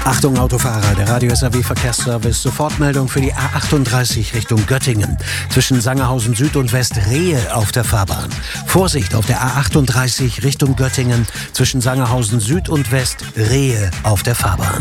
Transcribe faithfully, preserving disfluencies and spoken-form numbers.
Achtung Autofahrer, der Radio S R W Verkehrsservice, Sofortmeldung für die A achtunddreißig Richtung Göttingen. Zwischen Sangerhausen Süd und West Rehe auf der Fahrbahn. Vorsicht auf der A achtunddreißig Richtung Göttingen. Zwischen Sangerhausen Süd und West Rehe auf der Fahrbahn.